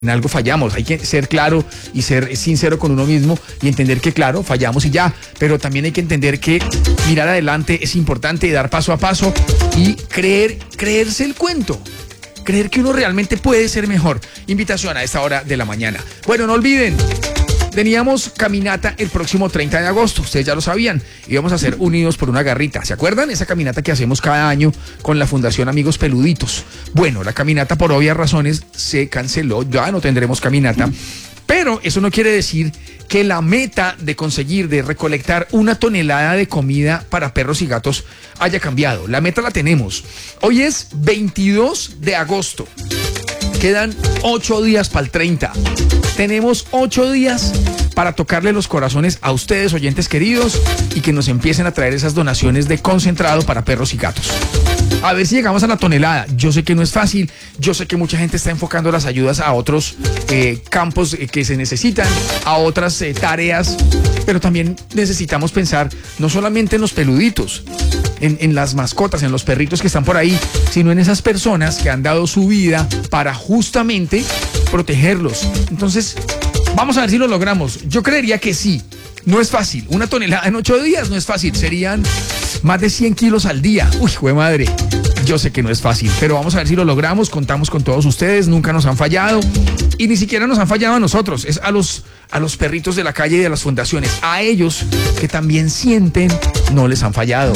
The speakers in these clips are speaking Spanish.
En algo fallamos, hay que ser claro y ser sincero con uno mismo y entender que claro, fallamos y ya, pero también hay que entender que mirar adelante es importante, dar paso a paso y creerse el cuento, creer que uno realmente puede ser mejor. Invitación a esta hora de la mañana. Bueno, no olviden, teníamos caminata el próximo 30 de agosto, ustedes ya lo sabían, íbamos a hacer Unidos por una Garrita, ¿se acuerdan? Esa caminata que hacemos cada año con la Fundación Amigos Peluditos. Bueno, la caminata por obvias razones se canceló, ya no tendremos caminata, pero eso no quiere decir que la meta de conseguir, de recolectar 1 tonelada de comida para perros y gatos haya cambiado. La meta la tenemos. Hoy es 22 de agosto. Quedan 8 días para el 30. Tenemos 8 días para tocarle los corazones a ustedes, oyentes queridos, y que nos empiecen a traer esas donaciones de concentrado para perros y gatos. A ver si llegamos a la tonelada. Yo sé que no es fácil, yo sé que mucha gente está enfocando las ayudas a otros campos que se necesitan, a otras tareas, pero también necesitamos pensar no solamente en los peluditos, en las mascotas, en los perritos que están por ahí, sino en esas personas que han dado su vida para justamente protegerlos. Entonces, vamos a ver si lo logramos. Yo creería que sí. No es fácil. 1 tonelada en 8 días no es fácil. Serían más de 100 kilos al día. Uy, jue madre. Yo sé que no es fácil, pero vamos a ver si lo logramos. Contamos con todos ustedes. Nunca nos han fallado. Y ni siquiera nos han fallado a nosotros. Es a los perritos de la calle y de las fundaciones. A ellos que también sienten, no les han fallado.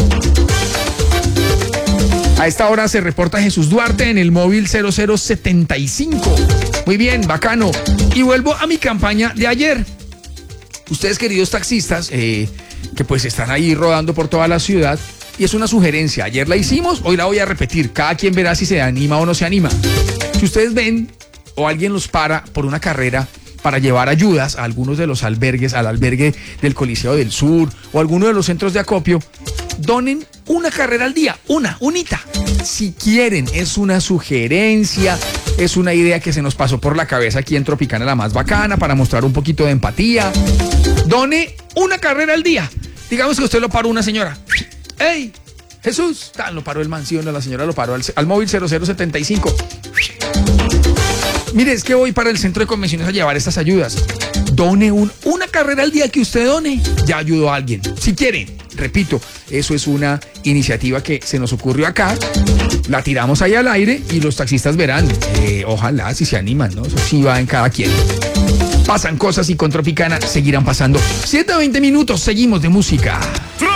A esta hora se reporta Jesús Duarte en el móvil 0075. Muy bien, bacano. Y vuelvo a mi campaña de ayer. Ustedes, queridos taxistas, que pues están ahí rodando por toda la ciudad, y es una sugerencia. Ayer la hicimos, hoy la voy a repetir. Cada quien verá si se anima o no se anima. Si ustedes ven o alguien los para por una carrera para llevar ayudas a algunos de los albergues, al albergue del Coliseo del Sur o alguno de los centros de acopio, donen 1 carrera al día, unita. Si quieren, es una sugerencia, es una idea que se nos pasó por la cabeza aquí en Tropicana, la más bacana, para mostrar un poquito de empatía. Done 1 carrera al día. Digamos que usted lo paró una señora. ¡Ey! Jesús, lo paró el mansión, la señora lo paró al móvil 0075. Mire, es que voy para el centro de convenciones a llevar estas ayudas. Done 1 carrera al día que usted done, ya ayudó a alguien. Si quiere, repito, eso es una iniciativa que se nos ocurrió acá, la tiramos ahí al aire y los taxistas verán. Ojalá si se animan, ¿no? Eso sí va en cada quien. Pasan cosas y con Tropicana seguirán pasando. 7:20 minutos, seguimos de música.